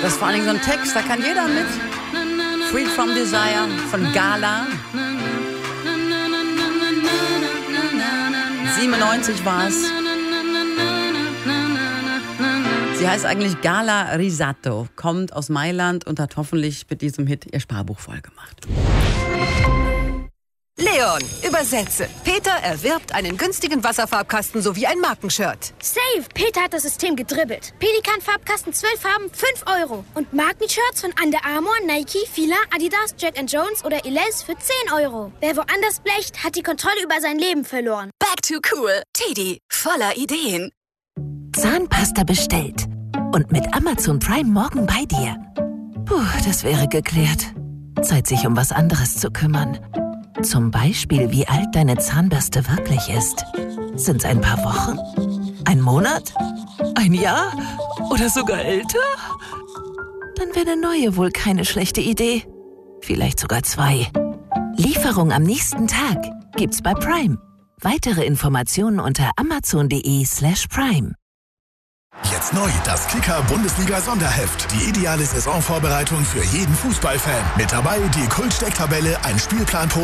Das ist vor allen Dingen so ein Text, da kann jeder mit. Freed from Desire von Gala. 97 war es. Sie heißt eigentlich Gala Risato, kommt aus Mailand und hat hoffentlich mit diesem Hit ihr Sparbuch voll gemacht. Leon, übersetze. Peter erwirbt einen günstigen Wasserfarbkasten sowie ein Markenshirt. Save! Peter hat das System gedribbelt. Pelikan-Farbkasten 12 Farben, 5 €. Und Markenshirts von Under Armour, Nike, Fila, Adidas, Jack & Jones oder Elize für 10 €. Wer woanders blecht, hat die Kontrolle über sein Leben verloren. Back to cool. Teddy, voller Ideen. Zahnpasta bestellt. Und mit Amazon Prime morgen bei dir. Puh, das wäre geklärt. Zeit, sich um was anderes zu kümmern. Zum Beispiel, wie alt deine Zahnbürste wirklich ist. Sind's ein paar Wochen? Ein Monat? Ein Jahr? Oder sogar älter? Dann wäre eine neue wohl keine schlechte Idee. Vielleicht sogar 2. Lieferung am nächsten Tag gibt's bei Prime. Weitere Informationen unter amazon.de/prime. Jetzt neu, das Kicker-Bundesliga-Sonderheft. Die ideale Saisonvorbereitung für jeden Fußballfan. Mit dabei die Kult-Stecktabelle, ein Spielplan pro